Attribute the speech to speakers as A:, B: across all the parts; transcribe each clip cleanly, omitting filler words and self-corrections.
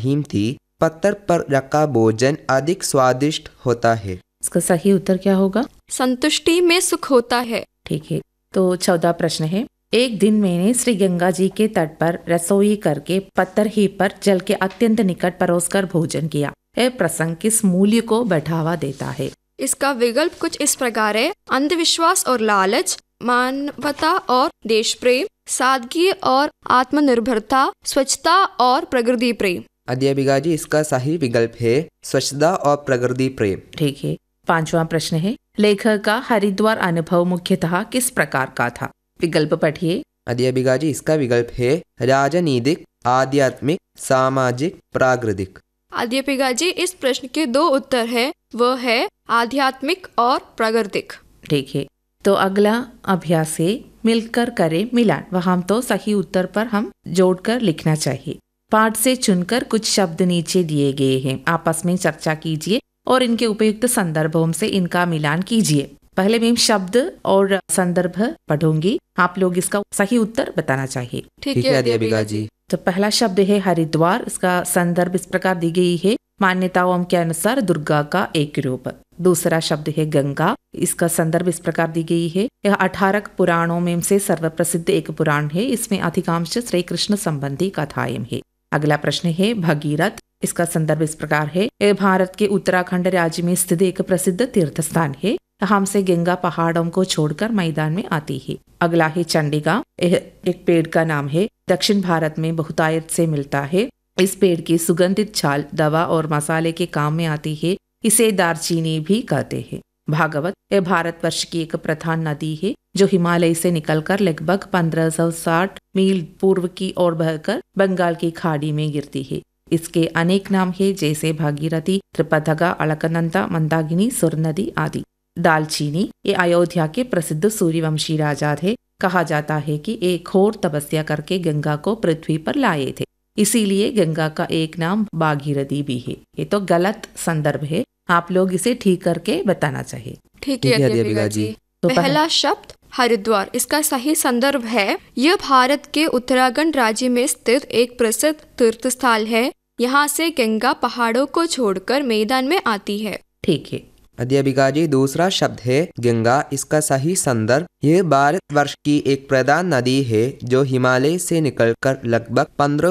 A: मुहिम थी। पत्थर पर रखा भोजन अधिक स्वादिष्ट होता है।
B: इसका सही उत्तर क्या होगा?
C: संतुष्टि में सुख होता है।
B: ठीक है, तो 14 प्रश्न है। एक दिन मैंने श्री गंगा जी के तट पर रसोई करके पत्थर ही पर जल के अत्यंत निकट परोसकर भोजन किया। यह प्रसंग किस मूल्य को बढ़ावा देता है?
C: इसका विकल्प कुछ इस प्रकार है: अंधविश्वास और लालच, मानवता और देश प्रेम, सादगी और आत्मनिर्भरता, स्वच्छता और प्रकृति प्रेम।
A: अध्यापिका जी, इसका सही विकल्प है स्वच्छता और प्रकृति प्रेम।
B: ठीक है, 5वां प्रश्न है। लेखक का हरिद्वार अनुभव मुख्यतः किस प्रकार का था? विकल्प पढ़िए।
A: अध्यापिका जी, इसका विकल्प है राजनीतिक, आध्यात्मिक, सामाजिक, प्राकृतिक।
C: अध्यापिका जी, इस प्रश्न के 2 उत्तर है, वह है आध्यात्मिक और प्राकृतिक।
B: ठीक है, तो अगला अभ्यास है मिलकर करें मिलान। वहां तो सही उत्तर पर हम जोड़कर लिखना चाहिए। पाठ से चुनकर कुछ शब्द नीचे दिए गए हैं, आपस में चर्चा कीजिए और इनके उपयुक्त संदर्भों से इनका मिलान कीजिए। पहले मैं शब्द और संदर्भ पढ़ूंगी, आप लोग इसका सही उत्तर बताना चाहिए।
A: ठीक है अध्यापिका जी।
B: तो पहला शब्द है हरिद्वार। इसका संदर्भ इस प्रकार दी गई है: मान्यताओं के अनुसार दुर्गा का एक रूप। दूसरा शब्द है गंगा। इसका संदर्भ इस प्रकार दी गई है: यह 18 पुराणों में से सर्वप्रसिद्ध एक पुराण है। इसमें अधिकांश श्री कृष्ण संबंधी कथाएं है। अगला प्रश्न है भगीरथ। इसका संदर्भ इस प्रकार है: यह भारत के उत्तराखंड राज्य में स्थित एक प्रसिद्ध तीर्थ स्थान है। यहाँ से गंगा पहाड़ों को छोड़कर मैदान में आती है। अगला है चंडिका। यह एक पेड़ का नाम है, दक्षिण भारत में बहुतायत से मिलता है। इस पेड़ की सुगंधित छाल दवा और मसाले के काम में आती है। इसे दारचीनी भी कहते हैं। भागवत, यह भारतवर्ष की एक प्रधान नदी है जो हिमालय से निकलकर लगभग 1560 मील पूर्व की ओर बहकर बंगाल की खाड़ी में गिरती है। इसके अनेक नाम है, जैसे भागीरथी, त्रिपथगा, अलकनंदा, मंदाकिनी, सुरनदी आदि। दालचीनी, ये अयोध्या के प्रसिद्ध सूर्यवंशी राजा थे। कहा जाता है कि एक घोर तपस्या करके गंगा को पृथ्वी पर लाए थे, इसीलिए गंगा का एक नाम भागीरथी भी है। ये तो गलत संदर्भ है, आप लोग इसे ठीक करके बताना चाहिए।
C: ठीक है अध्यापिका जी।
B: तो
C: पहला शब्द हरिद्वार, इसका सही संदर्भ है: यह भारत के उत्तराखंड राज्य में स्थित एक प्रसिद्ध तीर्थ स्थल है। यहाँ से गंगा पहाड़ों को छोड़कर मैदान में आती है।
B: ठीक है
A: अध्यापिका जी, दूसरा शब्द है गंगा। इसका सही संदर्भ: यह भारतवर्ष की एक प्रधान नदी है जो हिमालय से निकलकर लगभग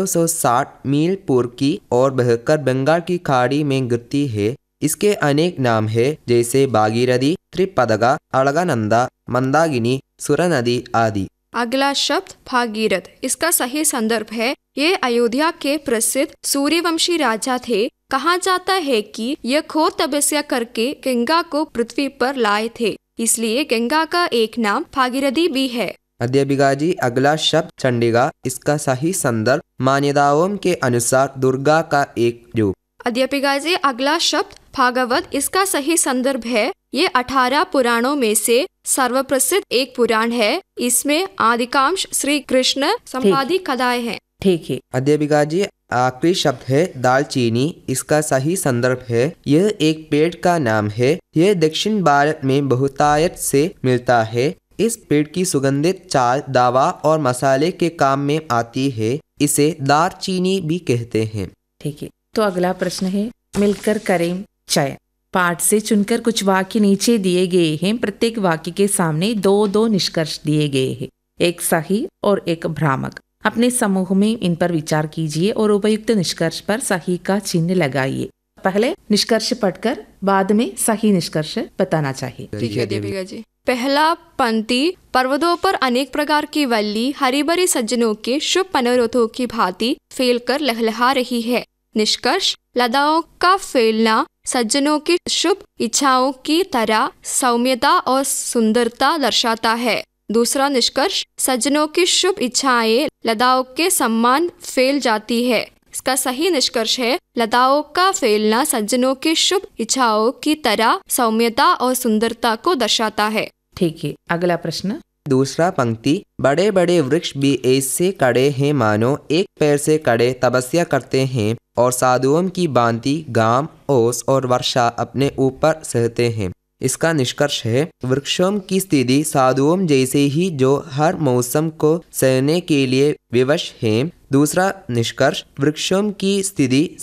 A: 1560 मील पूर्व की ओर बहकर बंगाल की खाड़ी में गिरती है। इसके अनेक नाम है, जैसे भागीरथी, त्रिपदगा, अलगनंदा, मंदाकिनी, सुरनदी आदि।
C: अगला शब्द भागीरथ। इसका सही संदर्भ है: ये अयोध्या के प्रसिद्ध सूर्यवंशी राजा थे। कहा जाता है कि यह घोर तपस्या करके गंगा को पृथ्वी पर लाए थे, इसलिए गंगा का एक नाम भागीरथी भी है।
A: अध्यापिका जी, अगला शब्द चंडिका। इसका सही संदर्भ: मान्यताओं के अनुसार दुर्गा का एक रूप।
C: अध्यापिका जी, अगला शब्द भागवत। इसका सही संदर्भ है: ये 18 पुराणों में से सर्वप्रसिद्ध एक पुराण है। इसमें अधिकांश श्री कृष्ण संवादी कथाएं हैं।
B: ठीक है
A: अध्यापिका जी, आखिरी शब्द है दालचीनी। इसका सही संदर्भ है: यह एक पेड़ का नाम है। यह दक्षिण भारत में बहुतायत से मिलता है। इस पेड़ की सुगंधित चाल दवा और मसाले के काम में आती है। इसे दालचीनी भी कहते हैं।
B: ठीक है, तो अगला प्रश्न है मिलकर करें चयन। पाठ से चुनकर कुछ वाक्य नीचे दिए गए हैं। प्रत्येक वाक्य के सामने 2-2 निष्कर्ष दिए गए हैं, एक सही और एक भ्रामक। अपने समूह में इन पर विचार कीजिए और उपयुक्त निष्कर्ष पर सही का चिन्ह लगाइए। पहले निष्कर्ष पढ़कर बाद में सही निष्कर्ष बताना चाहिए।
C: ठीक है दीपिका जी। पहला पंक्ति: पर्वतों पर अनेक प्रकार की वल्ली हरी भरी सज्जनों के शुभ मनोरथों की भांति फैलकर लहलहा रही है। निष्कर्ष: लताओं का फैलना सज्जनों की शुभ इच्छाओं की तरह सौम्यता और सुंदरता दर्शाता है। दूसरा निष्कर्ष: सज्जनों की शुभ इच्छाएं लताओं के समान फैल जाती है। इसका सही निष्कर्ष है: लताओं का फैलना सज्जनों की शुभ इच्छाओं की तरह सौम्यता और सुंदरता को दर्शाता है।
B: ठीक है, अगला प्रश्न।
A: दूसरा पंक्ति: बड़े बड़े वृक्ष भी ऐसे खड़े हैं मानो एक पैर से खड़े तपस्या करते हैं, और साधुओं की भांति घाम, ओस और वर्षा अपने ऊपर सहते हैं। इसका निष्कर्ष है: वृक्षों की स्थिति साधुओं जैसे ही जो हर मौसम को सहने के लिए विवश हैं। दूसरा निष्कर्ष: वृक्षों की स्थिति